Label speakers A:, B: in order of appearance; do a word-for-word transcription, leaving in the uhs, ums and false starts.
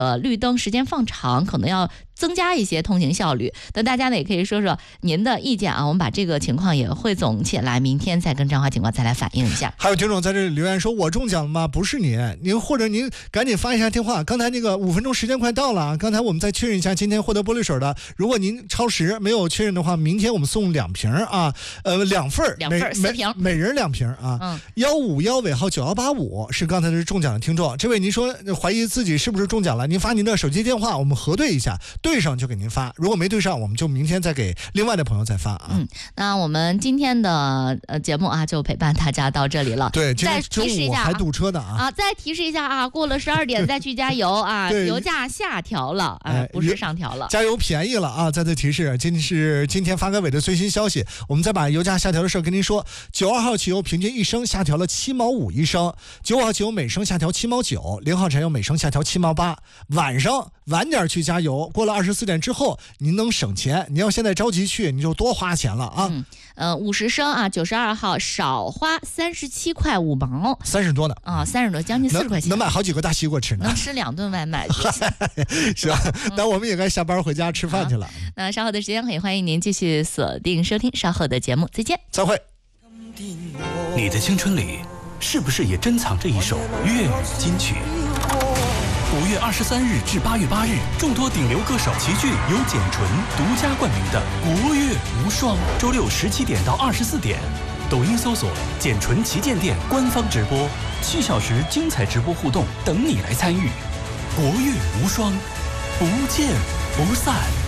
A: 呃绿灯时间放长，可能要增加一些通行效率。那大家呢也可以说说您的意见啊，我们把这个情况也汇总起来，明天再跟张华警官再来反映一下。
B: 还有听众在这里留言说，我中奖了吗？不是您，您或者您赶紧发一下电话。刚才那个五分钟时间快到了啊，刚才我们再确认一下，今天获得玻璃水的，如果您超时没有确认的话，明天我们送两瓶啊，呃两份
A: 两份四瓶，
B: 每人两瓶啊。嗯，幺五幺尾号九幺八五是刚才的中奖的听众，这位您说怀疑自己是不是中奖了，您发您的手机电话，我们核对一下，对上就给您发，如果没对上，我们就明天再给另外的朋友再发啊。
A: 嗯，那我们今天的呃节目啊，就陪伴大家到这里了。
B: 对，
A: 再提示一下
B: 还堵车的啊
A: 啊！再提示一下啊，过了十二点再去加油啊，油价下调了，哎，不是上调了，
B: 加油便宜了啊！再次提示，今天是今天发改委的最新消息，我们再把油价下调的事儿跟您说。九二号汽油平均一升下调了七毛五一升，九五号汽油每升下调七毛九，零号柴油每升下调七毛八。晚上晚点去加油，过了二十四点之后，您能省钱。你要现在着急去，你就多花钱了啊！
A: 嗯，呃，五十升啊，九十二号少花三十七块五毛，
B: 三十多呢
A: 啊，三十多，将近四十块钱，
B: 能买好几个大西瓜吃呢，
A: 能吃两顿外卖。
B: 是吧？那我们也该下班回家吃饭去了。
A: 那稍后的时间，也欢迎您继续锁定收听稍后的节目，再见，
B: 再会。
C: 你的青春里是不是也珍藏着一首粤语金曲？五月二十三日至八月八日，众多顶流歌手齐聚，由简纯独家冠名的国乐无双，周六十七点到二十四点，抖音搜索简纯旗舰店官方直播，七小时精彩直播互动等你来参与。国乐无双，不见不散。